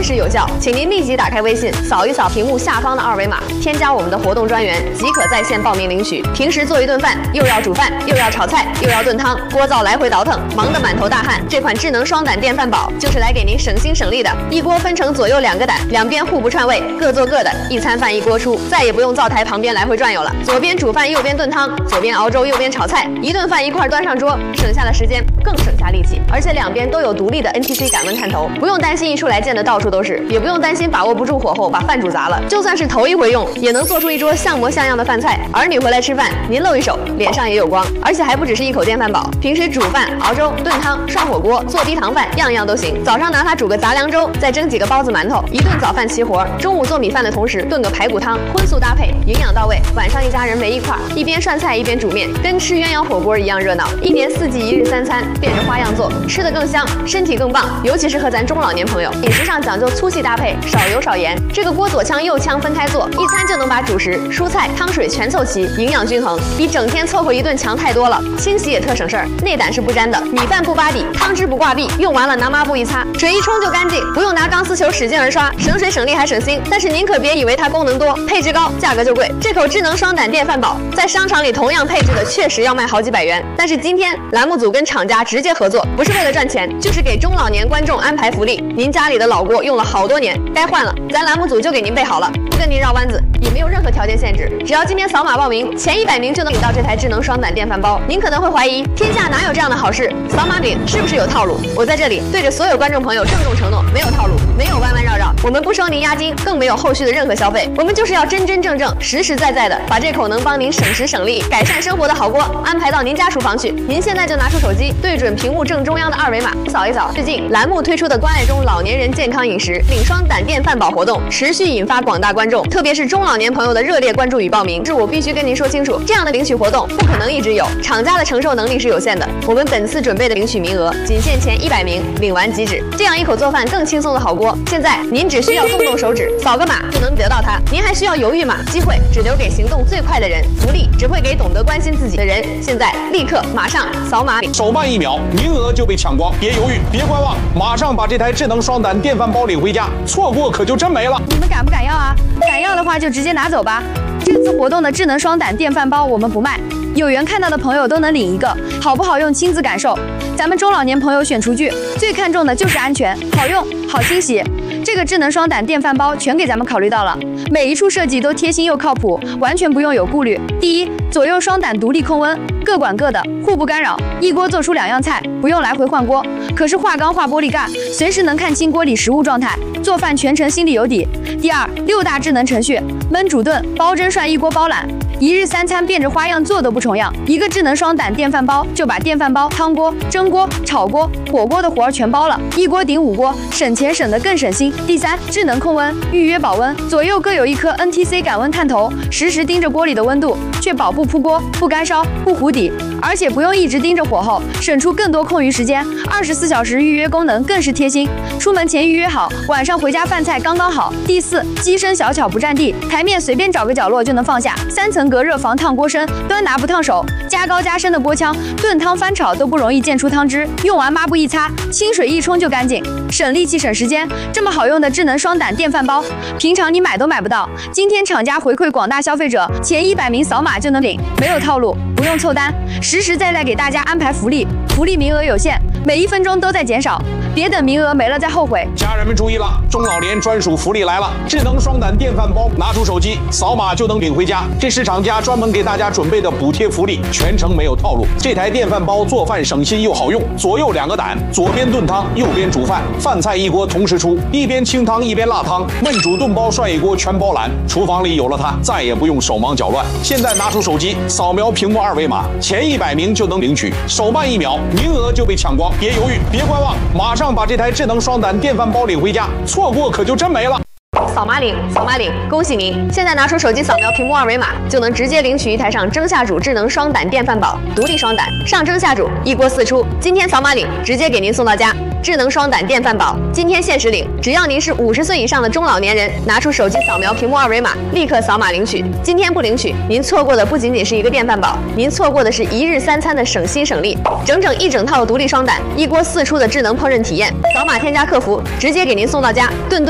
真实有效，请您立即打开微信，扫一扫屏幕下方的二维码，添加我们的活动专员，即可在线报名领取。平时做一顿饭，又要煮饭，又要炒菜，又要炖汤，锅灶来回倒腾，忙得满头大汗。这款智能双胆电饭煲就是来给您省心省力的。一锅分成左右2个胆，两边互不串味，各做各的，一餐饭一锅出，再也不用灶台旁边来回转悠了。左边煮饭，右边炖汤，左边熬粥，右边炒菜，一顿饭一块端上桌，省下了时间，更省下力气。而且两边都有独立的 NTC 感温探头，不用担心一出来溅得到处都是，也不用担心把握不住火候把饭煮砸了。就算是头一回用，也能做出一桌像模像样的饭菜。儿女回来吃饭，您露一手，脸上也有光。而且还不只是一口电饭煲，平时煮饭、熬粥、炖汤、涮火锅、做低糖饭，样样都行。早上拿它煮个杂粮粥，再蒸几个包子馒头，一顿早饭齐活。中午做米饭的同时炖个排骨汤，荤素搭配，营养到位。晚上一家人围一块，一边涮菜一边煮面，跟吃鸳鸯火锅一样热闹。一年4季1日3餐，变着花样做，吃得更香，身体更棒。尤其适合咱中老年朋友，饮食上讲究粗细搭配，少油少盐。这个锅左腔右腔分开做，一餐就能把主食、蔬菜、汤水全凑齐，营养均衡，比整天凑合一顿强太多了。清洗也特省事儿，内胆是不粘的，米饭不扒底，汤汁不挂壁，用完了拿抹布一擦，水一冲就干净，不用拿钢丝球使劲儿刷，省水省力还省心。但是您可别以为它功能多，配置高，价格就贵。这口智能双胆电饭煲在商场里同样配置的确实要卖好几百元，但是今天栏目组跟厂家直接合作，不是为了赚钱，就是给中老年观众安排福利。您家里的老锅用了好多年，该换了，咱栏目组就给您备好了，不跟您绕弯子，也没有任何条件限制，只要今天扫码报名，前100名就能领到这台智能双胆电饭煲。您可能会怀疑，天下哪有这样的好事？扫码领是不是有套路？我在这里对着所有观众朋友郑重承诺，没有套路，没有弯弯绕绕，我们不收您押金，更没有后续的任何消费，我们就是要真真正正、实实在在的把这口能帮您省时省力、改善生活的好锅安排到您家厨房去。您现在就拿出手机，对准屏幕正中央的二维码，扫一扫。最近栏目推出的关爱中老年人健康饮食领双胆电饭煲活动，持续引发广大观众，特别是中老年朋友的热烈关注与报名。是我必须跟您说清楚，这样的领取活动不可能一直有，厂家的承受能力是有限的。我们本次准备的领取名额仅限前100名，领完即止。这样一口做饭更轻松的好锅，现在您只需要动动手指，扫个码就能得到它。您还需要犹豫吗？机会只留给行动最快的人，福利只会给懂得关心自己的人。现在立刻马上扫码领， 手慢1秒，名额就被抢光，别犹豫，别观望，马上把这台智能双胆电饭煲领回家，错过可就真没了。 你们敢不敢要啊？敢要的话就直接拿走吧。这次活动的智能双胆电饭煲我们不卖，有缘看到的朋友都能领一个，好不好用亲自感受。咱们中老年朋友选厨具最看重的就是安全、好用、好清洗。这个智能双胆电饭煲全给咱们考虑到了，每一处设计都贴心又靠谱，完全不用有顾虑。第一，左右双胆独立控温，各管各的，互不干扰，一锅做出2样菜，不用来回换锅。可是化钢化玻璃盖，随时能看清锅里食物状态，做饭全程心里有底。第二，6大智能程序，焖煮炖、煲蒸涮一锅包揽。1日3餐变着花样做都不重样，一个智能双胆电饭煲就把电饭煲、汤锅、蒸锅、炒锅、火锅的活儿全包了，一锅顶5锅，省钱省得更省心。第三，智能控温，预约保温，左右各有一颗 NTC 感温探头，实时盯着锅里的温度，确保不扑锅、不干烧、不糊底，而且不用一直盯着火候，省出更多空余时间。24小时预约功能更是贴心，出门前预约好，晚上回家饭菜刚刚好。第四，机身小巧不占地，台面随便找个角落就能放下，3层隔热防烫锅身，端拿不烫手，加高加深的锅腔，炖汤翻炒都不容易溅出汤汁，用完抹布一擦，清水一冲就干净，省力气省时间。这么好用的智能双胆电饭煲，平常你买都买不到，今天厂家回馈广大消费者，前100名扫码就能领，没有套路，不用凑单，实实在在给大家安排福利，福利名额有限，每1分钟都在减少，别等名额没了再后悔。 家人们注意了，中老年专属福利来了！智能双胆电饭煲，拿出手机扫码就能领回家。这是厂家专门给大家准备的补贴福利，全程没有套路。这台电饭煲做饭省心又好用，左右2个胆，左边炖汤，右边煮饭，饭菜一锅同时出，一边清汤一边辣汤，焖煮炖煲涮一锅全包揽。厨房里有了它，再也不用手忙脚乱。现在拿出手机扫描屏幕2维码，前100名就能领取，手慢1秒，名额就被抢光，别犹豫，别观望，马上把这台智能双胆电饭煲领回家，错过可就真没了。 扫码领，扫码领，恭喜您！现在拿出手机扫描屏幕2维码，就能直接领取一台上蒸下煮智能双胆电饭煲，独立双胆，上蒸下煮，一锅4出。今天扫码领，直接给您送到家。智能双胆电饭煲，今天限时领，只要您是50岁以上的中老年人，拿出手机扫描屏幕2维码，立刻扫码领取。今天不领取，您错过的不仅仅是一个电饭煲，您错过的是1日3餐的省心省力，整整一整套独立双胆，一锅4出的智能烹饪体验。扫码添加客服，直接给您送到家，顿顿